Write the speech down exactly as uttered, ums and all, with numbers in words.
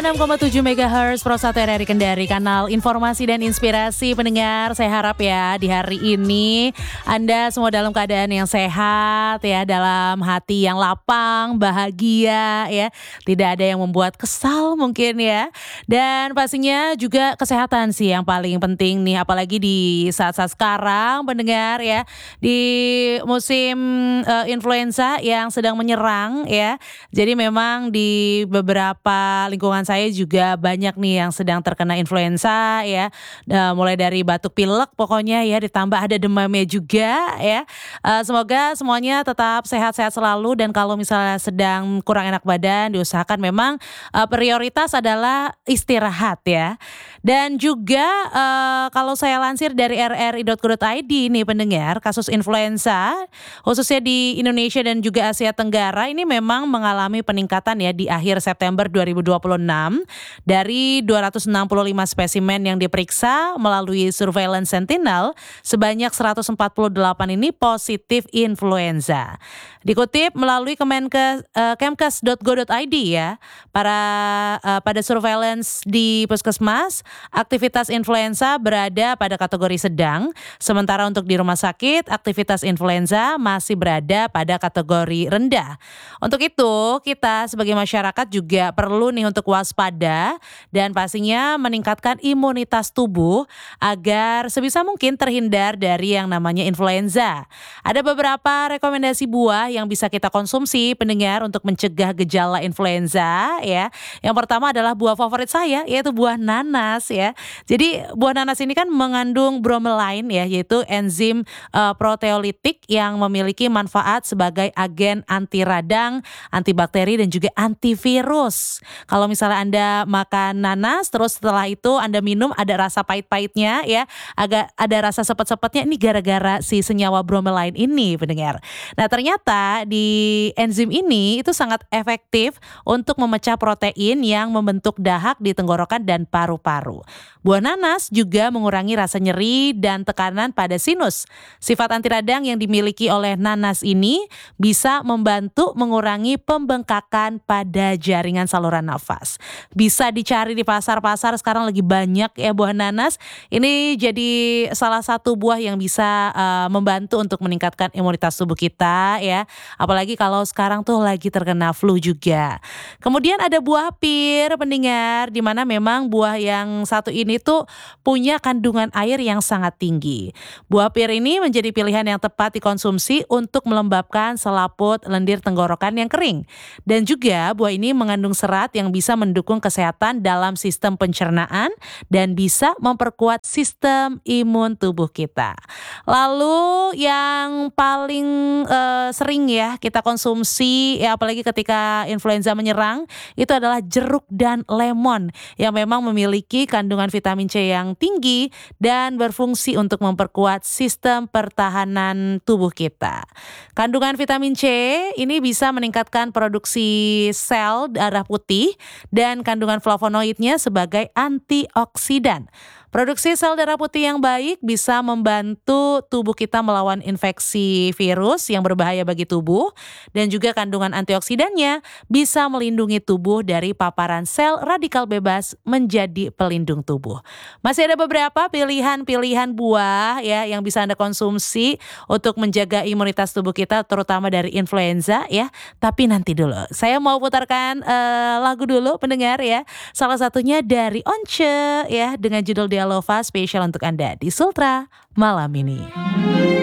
enam koma tujuh megahertz Pro satu R R I Kendari, kanal informasi dan inspirasi pendengar. Saya harap ya di hari ini Anda semua dalam keadaan yang sehat ya, dalam hati yang lapang, bahagia ya. Tidak ada yang membuat kesal mungkin ya. Dan pastinya juga kesehatan sih yang paling penting nih, apalagi di saat-saat sekarang pendengar ya. Di musim uh, influenza yang sedang menyerang ya. Jadi memang di beberapa lingkungan saya juga banyak nih yang sedang terkena influenza ya, uh, mulai dari batuk pilek pokoknya ya, ditambah ada demamnya juga ya. Uh, semoga semuanya tetap sehat-sehat selalu, dan kalau misalnya sedang kurang enak badan diusahakan memang uh, prioritas adalah istirahat ya. Dan juga uh, kalau saya lansir dari r r i dot co dot i d nih pendengar, kasus influenza khususnya di Indonesia dan juga Asia Tenggara ini memang mengalami peningkatan ya di akhir September dua ribu dua puluh enam. Dari dua ratus enam puluh lima spesimen yang diperiksa melalui surveillance sentinel, sebanyak seratus empat puluh delapan ini positif influenza. Dikutip melalui Kemenkes, uh, kemkes dot go dot i d ya, para uh, pada surveillance di puskesmas, aktivitas influenza berada pada kategori sedang, sementara untuk di rumah sakit, aktivitas influenza masih berada pada kategori rendah. Untuk itu, kita sebagai masyarakat juga perlu nih untuk waspada dan pastinya meningkatkan imunitas tubuh agar sebisa mungkin terhindar dari yang namanya influenza. Ada beberapa rekomendasi buah yang bisa kita konsumsi pendengar untuk mencegah gejala influenza ya. Yang pertama adalah buah favorit saya, yaitu buah nanas ya. Jadi buah nanas ini kan mengandung bromelain ya, yaitu enzim uh, proteolitik yang memiliki manfaat sebagai agen anti radang, antibakteri dan juga antivirus. Kalau misalnya Anda makan nanas terus setelah itu Anda minum ada rasa pahit-pahitnya ya, agak ada rasa sepet-sepetnya, ini gara-gara si senyawa bromelain ini pendengar. Nah, ternyata di enzim ini itu sangat efektif untuk memecah protein yang membentuk dahak di tenggorokan dan paru-paru. Buah nanas juga mengurangi rasa nyeri dan tekanan pada sinus. Sifat anti radang yang dimiliki oleh nanas ini bisa membantu mengurangi pembengkakan pada jaringan saluran nafas. Bisa dicari di pasar-pasar sekarang, lagi banyak ya buah nanas. Ini jadi salah satu buah yang bisa uh, membantu untuk meningkatkan imunitas tubuh kita ya. Apalagi kalau sekarang tuh lagi terkena flu juga. Kemudian ada buah pir pendengar, di mana memang buah yang satu ini tuh punya kandungan air yang sangat tinggi. Buah pir ini menjadi pilihan yang tepat dikonsumsi untuk melembabkan selaput lendir tenggorokan yang kering. Dan juga buah ini mengandung serat yang bisa mendukung kesehatan dalam sistem pencernaan dan bisa memperkuat sistem imun tubuh kita. Lalu yang paling uh, sering ya kita konsumsi ya, apalagi ketika influenza menyerang, itu adalah jeruk dan lemon yang memang memiliki kandungan vitamin C yang tinggi dan berfungsi untuk memperkuat sistem pertahanan tubuh kita. Kandungan vitamin C ini bisa meningkatkan produksi sel darah putih dan kandungan flavonoidnya sebagai antioksidan. Produksi sel darah putih yang baik bisa membantu tubuh kita melawan infeksi virus yang berbahaya bagi tubuh, dan juga kandungan antioksidannya bisa melindungi tubuh dari paparan sel radikal bebas menjadi pelindung tubuh. Masih ada beberapa pilihan-pilihan buah ya yang bisa Anda konsumsi untuk menjaga imunitas tubuh kita terutama dari influenza ya. Tapi nanti dulu, saya mau putarkan uh, lagu dulu pendengar ya. Salah satunya dari Once ya dengan judul Dialova, spesial untuk Anda di Sultra malam ini.